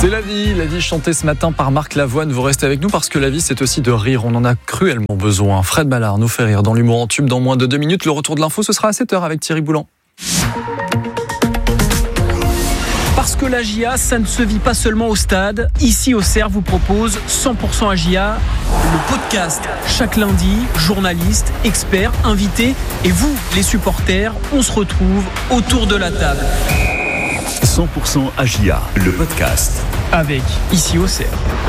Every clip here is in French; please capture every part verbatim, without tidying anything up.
C'est la vie, la vie chantée ce matin par Marc Lavoine. Vous restez avec nous parce que la vie c'est aussi de rire. On en a cruellement besoin. Fred Ballard nous fait rire dans l'humour en tube dans moins de deux minutes. Le retour de l'info, ce sera à sept heures avec Thierry Boulan. Parce que l'A J A, ça ne se vit pas seulement au stade. Ici, Auxerre vous propose cent pour cent A J A, le podcast. Chaque lundi, journalistes, experts, invités et vous, les supporters, on se retrouve autour de la table. cent pour cent A J A, le podcast. Avec Ici Auxerre.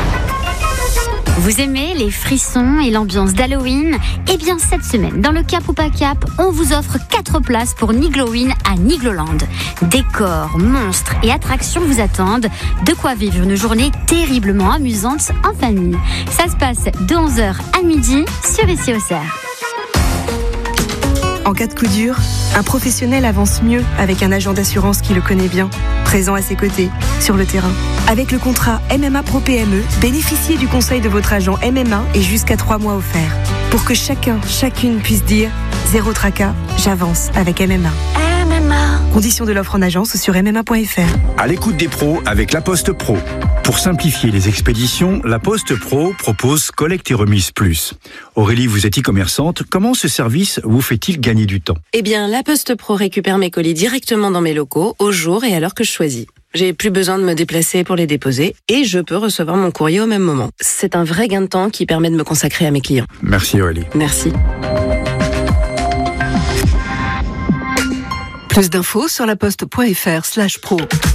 Vous aimez les frissons et l'ambiance d'Halloween ? Eh bien, cette semaine, dans le Cap ou pas Cap, on vous offre quatre places pour Nigloween à Nigloland. Décors, monstres et attractions vous attendent. De quoi vivre une journée terriblement amusante en famille. Ça se passe de onze heures à midi sur Ici Auxerre. En cas de coup dur, un professionnel avance mieux avec un agent d'assurance qui le connaît bien, présent à ses côtés, sur le terrain. Avec le contrat M M A Pro P M E, bénéficiez du conseil de votre agent M M A et jusqu'à trois mois offerts. Pour que chacun, chacune puisse dire « Zéro tracas, j'avance avec M M A ». M M A. Conditions de l'offre en agence ou sur m m a point f r. À l'écoute des pros avec La Poste Pro. Pour simplifier les expéditions, La Poste Pro propose collecte et remise plus. Aurélie, vous êtes e-commerçante. Comment ce service vous fait-il gagner du temps ? Eh bien, La Poste Pro récupère mes colis directement dans mes locaux, au jour et à l'heure que je choisis. J'ai plus besoin de me déplacer pour les déposer et je peux recevoir mon courrier au même moment. C'est un vrai gain de temps qui permet de me consacrer à mes clients. Merci Aurélie. Merci. Plus d'infos sur laposte.fr slash pro.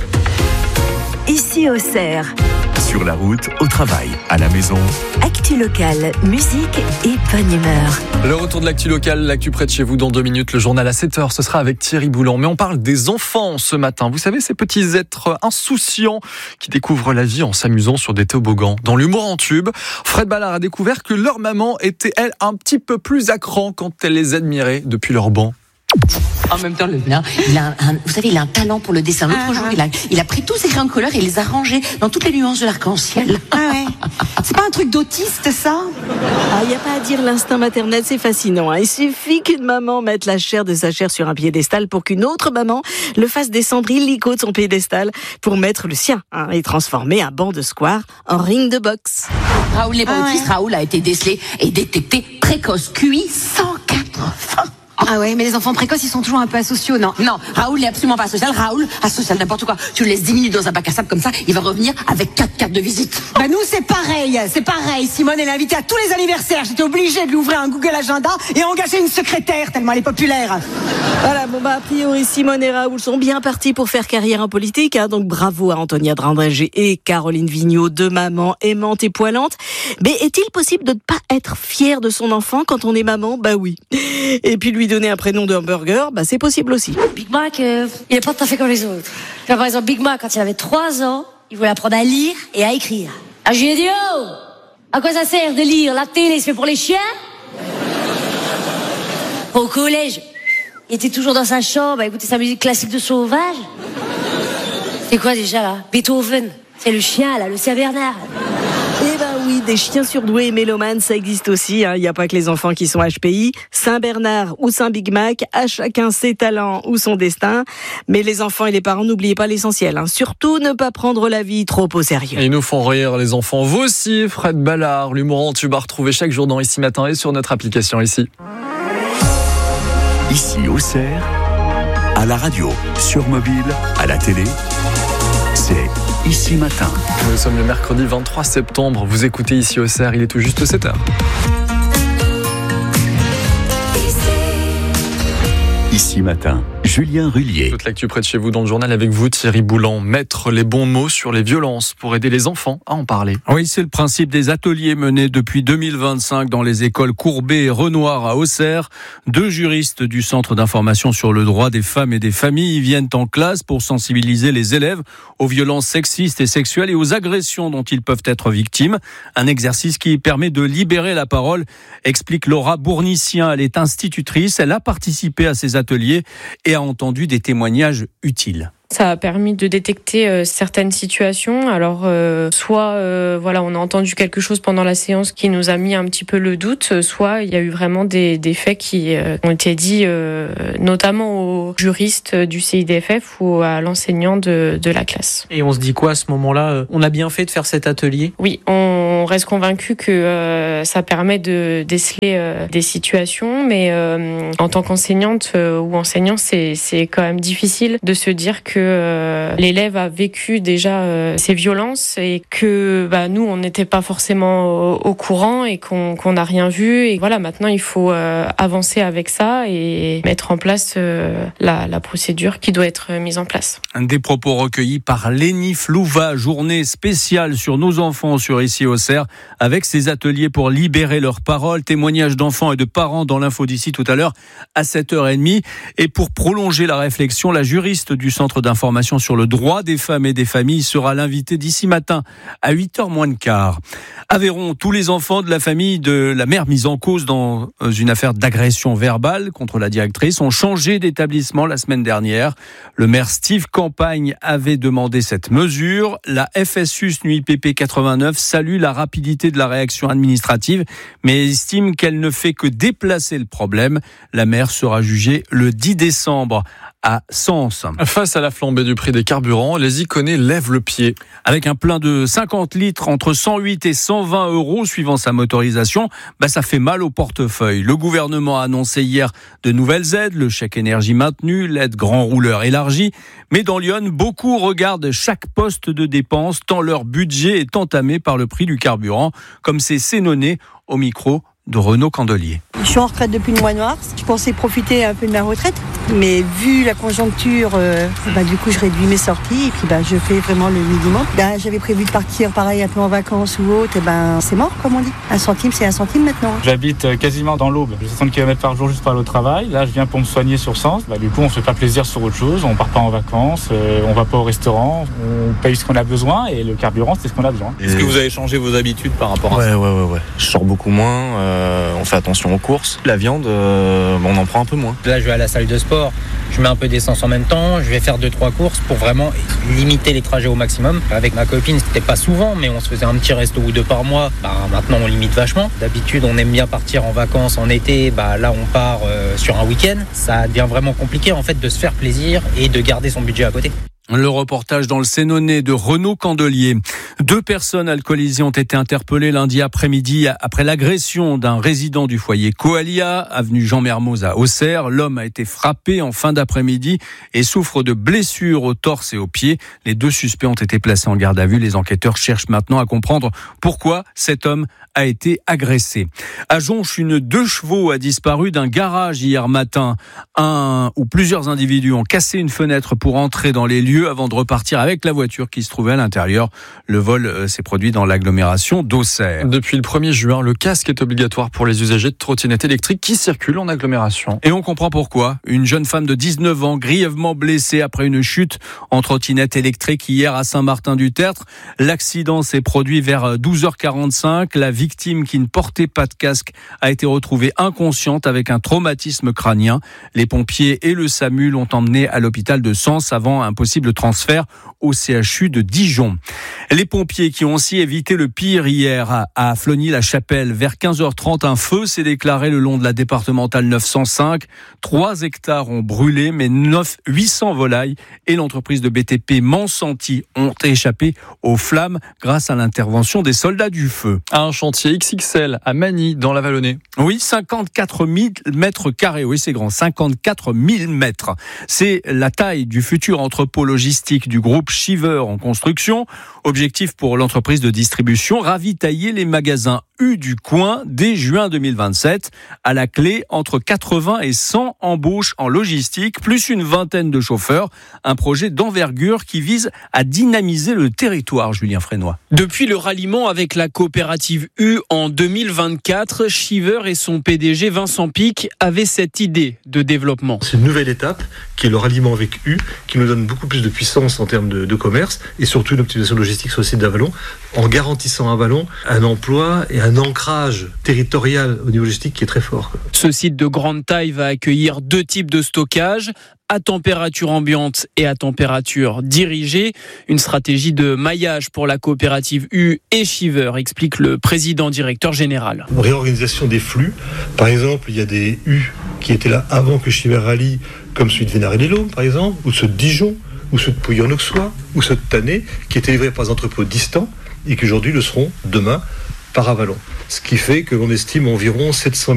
Ici Auxerre. Sur la route, au travail, à la maison. Actu locale, musique et bonne humeur. Le retour de l'actu locale, l'actu près de chez vous dans deux minutes. Le journal à sept heures, ce sera avec Thierry Boulan. Mais on parle des enfants ce matin. Vous savez, ces petits êtres insouciants qui découvrent la vie en s'amusant sur des toboggans. Dans l'humour en tube, Fred Ballard a découvert que leur maman était, elle, un petit peu plus à cran quand elle les admirait depuis leur banc. En même temps, le nain, il a un, vous savez, il a un talent pour le dessin. L'autre ah, jour, il a, il a pris tous ses crayons de couleur et il les a rangés dans toutes les nuances de l'arc-en-ciel. Ah ouais. C'est pas un truc d'autiste, ça ? Ah, il n'y a pas à dire, l'instinct maternel, c'est fascinant. Hein. Il suffit qu'une maman mette la chair de sa chair sur un piédestal pour qu'une autre maman le fasse descendre illico de son piédestal pour mettre le sien hein, et transformer un banc de square en ring de boxe. Raoul n'est pas ah, autiste. Ouais. Raoul a été décelé et détecté précoce. Q I cent quatre-vingts. Ah ouais, mais les enfants précoces, ils sont toujours un peu asociaux, non ? Non, Raoul n'est absolument pas asocial. Raoul, asocial, n'importe quoi. Tu le laisses dix minutes dans un bac à sable comme ça, il va revenir avec quatre cartes de visite. Bah nous, c'est pareil, c'est pareil. Simone, elle est invitée à tous les anniversaires. J'étais obligée de lui ouvrir un Google Agenda et engager une secrétaire, tellement elle est populaire. Voilà, bon bah a priori, Simone et Raoul sont bien partis pour faire carrière en politique. Hein, donc bravo à Antonia Drandrégé et Caroline Vigneault, deux mamans aimantes et poilantes. Mais est-il possible de ne pas être fier de son enfant quand on est maman ? Bah oui. Et puis lui donner un prénom de hamburger, bah c'est possible aussi. Big Mac, euh, il n'est pas tout à fait comme les autres. Par exemple, Big Mac, quand il avait trois ans, il voulait apprendre à lire et à écrire. Ah, je lui ai dit, oh, à quoi ça sert de lire ? La télé, c'est fait pour les chiens ? Au collège, il était toujours dans sa chambre à écouter sa musique classique de sauvage. C'est quoi déjà, là ? Beethoven. C'est le chien, là, le Saint-Bernard. Eh ben oui, des chiens surdoués et mélomanes, ça existe aussi. Il hein. n'y a pas que les enfants qui sont H P I. Saint-Bernard ou Saint-Big Mac, à chacun ses talents ou son destin. Mais les enfants et les parents, n'oubliez pas l'essentiel. Hein. Surtout, ne pas prendre la vie trop au sérieux. Et ils nous font rire, les enfants. Vous aussi, Fred Ballard, l'humour en tube à retrouver chaque jour dans Ici Matin et sur notre application Ici. Ici Auxerre, à la radio, sur mobile, à la télé, c'est Ici Matin. Nous sommes le mercredi vingt-trois septembre. Vous écoutez Ici Auxerre, il est tout juste sept heures. Ici Matin, Julien Rullier. Toute l'actu près de chez vous dans le journal avec vous, Thierry Boulan. Mettre les bons mots sur les violences pour aider les enfants à en parler. Oui, c'est le principe des ateliers menés depuis deux mille vingt-cinq dans les écoles Courbet et Renoir à Auxerre. Deux juristes du Centre d'information sur le droit des femmes et des familles viennent en classe pour sensibiliser les élèves aux violences sexistes et sexuelles et aux agressions dont ils peuvent être victimes. Un exercice qui permet de libérer la parole, explique Laura Bournicien. Elle est institutrice, elle a participé à ces ateliers et a entendu des témoignages utiles. Ça a permis de détecter euh, certaines situations. Alors, euh, soit euh, voilà, on a entendu quelque chose pendant la séance qui nous a mis un petit peu le doute, soit il y a eu vraiment des, des faits qui euh, ont été dits, euh, notamment aux juristes du C I D F F ou à l'enseignant de, de la classe. Et on se dit quoi à ce moment-là ? On a bien fait de faire cet atelier ? Oui, on reste convaincu que euh, ça permet de déceler euh, des situations, mais euh, en tant qu'enseignante euh, ou enseignant, c'est, c'est quand même difficile de se dire que que euh, l'élève a vécu déjà euh, ces violences et que bah, nous, on n'était pas forcément au, au courant et qu'on qu'on n'a rien vu. Et voilà, maintenant, il faut euh, avancer avec ça et mettre en place euh, la, la procédure qui doit être mise en place. Des propos recueillis par Lénie Flouva, journée spéciale sur nos enfants sur Ici Auxerre, avec ces ateliers pour libérer leur parole, témoignages d'enfants et de parents dans l'info d'ici tout à l'heure à sept heures trente. Et pour prolonger la réflexion, la juriste du Centre d'information sur le droit des femmes et des familles sera l'invitée d'ici matin à huit heures moins le quart. Aveyron, tous les enfants de la famille de la mère mise en cause dans une affaire d'agression verbale contre la directrice ont changé d'établissement la semaine dernière. Le maire Steve Campagne avait demandé cette mesure. La F S U S N U I P P quatre-vingt-neuf salue la rapidité de la réaction administrative, mais estime qu'elle ne fait que déplacer le problème. La maire sera jugée le dix décembre à Sens. Face à la flambée du prix des carburants, les Iconais lèvent le pied. Avec un plein de cinquante litres entre cent huit et cent vingt euros suivant sa motorisation, bah ça fait mal au portefeuille. Le gouvernement a annoncé hier de nouvelles aides, le chèque énergie maintenu, l'aide grand rouleur élargie. Mais dans Lyon, beaucoup regardent chaque poste de dépense tant leur budget est entamé par le prix du carburant, comme c'est Sénonais au micro de Renaud Candelier. Je suis en retraite depuis le mois de mars. Je pensais profiter un peu de ma retraite, mais vu la conjoncture, euh, bah, du coup je réduis mes sorties et puis bah, je fais vraiment le minimum. Bah, j'avais prévu de partir pareil un peu en vacances ou autre, et ben c'est mort comme on dit. Un centime c'est un centime maintenant. J'habite quasiment dans l'Aube, je fais soixante kilomètres par jour juste pour aller au travail. Là je viens pour me soigner sur Sens. Bah, du coup on se fait pas plaisir sur autre chose, on part pas en vacances, euh, on va pas au restaurant, on paye ce qu'on a besoin et le carburant c'est ce qu'on a besoin. Est-ce que vous avez changé vos habitudes par rapport à ouais, ça ? Ouais ouais ouais. Je sors beaucoup moins. Euh... On fait attention aux courses. La viande, euh, on en prend un peu moins. Là, je vais à la salle de sport, je mets un peu d'essence en même temps, je vais faire deux trois courses pour vraiment limiter les trajets au maximum. Avec ma copine, c'était pas souvent, mais on se faisait un petit resto ou deux par mois. Bah, maintenant, on limite vachement. D'habitude, on aime bien partir en vacances en été. Bah, là, on part euh, sur un week-end. Ça devient vraiment compliqué en fait de se faire plaisir et de garder son budget à côté. Le reportage dans le Sénonais de Renaud Candelier. Deux personnes alcoolisées ont été interpellées lundi après-midi après l'agression d'un résident du foyer Coalia, avenue Jean Mermoz à Auxerre. L'homme a été frappé en fin d'après-midi et souffre de blessures au torse et aux pieds. Les deux suspects ont été placés en garde à vue. Les enquêteurs cherchent maintenant à comprendre pourquoi cet homme a été agressé. À Jonche, une deux chevaux a disparu d'un garage hier matin. Un ou plusieurs individus ont cassé une fenêtre pour entrer dans les lieux avant de repartir avec la voiture qui se trouvait à l'intérieur. Le vol euh, s'est produit dans l'agglomération d'Auxerre. Depuis le premier juin, le casque est obligatoire pour les usagers de trottinettes électriques qui circulent en agglomération. Et on comprend pourquoi. Une jeune femme de dix-neuf ans, grièvement blessée après une chute en trottinette électrique hier à Saint-Martin-du-Tertre. L'accident s'est produit vers douze heures quarante-cinq. La victime, qui ne portait pas de casque, a été retrouvée inconsciente avec un traumatisme crânien. Les pompiers et le SAMU l'ont emmenée à l'hôpital de Sens avant un possible transfert au C H U de Dijon. Les pompiers qui ont aussi évité le pire hier à Flony-la-Chapelle. Vers quinze heures trente, un feu s'est déclaré le long de la départementale neuf cent cinq. Trois hectares ont brûlé, mais huit cents volailles et l'entreprise de B T P Monsanti ont échappé aux flammes grâce à l'intervention des soldats du feu. Un chantier X X L à Magny, dans la Vallonnée. Oui, cinquante-quatre mille mètres carrés. Oui, c'est grand. cinquante-quatre mille mètres. C'est la taille du futur entrepôt logistique du groupe Shiver en construction. Objectif pour l'entreprise de distribution, ravitailler les magasins U du coin dès juin deux mille vingt-sept. À la clé, entre quatre-vingts et cent embauches en logistique, plus une vingtaine de chauffeurs. Un projet d'envergure qui vise à dynamiser le territoire, Julien Frénois. Depuis le ralliement avec la coopérative U en deux mille vingt-quatre, Shiver et son P D G Vincent Pic avaient cette idée de développement. C'est une nouvelle étape qui est le ralliement avec U, qui nous donne beaucoup plus de puissance en termes de, de commerce et surtout une optimisation logistique logistique sur le site d'Avallon, en garantissant à Avallon un emploi et un ancrage territorial au niveau logistique qui est très fort. Ce site de grande taille va accueillir deux types de stockage, à température ambiante et à température dirigée. Une stratégie de maillage pour la coopérative U et Shiver, explique le président directeur général. Réorganisation des flux. Par exemple, il y a des U qui étaient là avant que Shiver rallie, comme celui de Vénaré-les-Laumes, par exemple, ou ceux de Dijon, ou ceux de Pouilly-en-Auxois, ou ceux de Tannay, qui étaient livrés par des entrepôts distants et qui aujourd'hui le seront demain par Avallon. Ce qui fait que l'on estime environ sept cent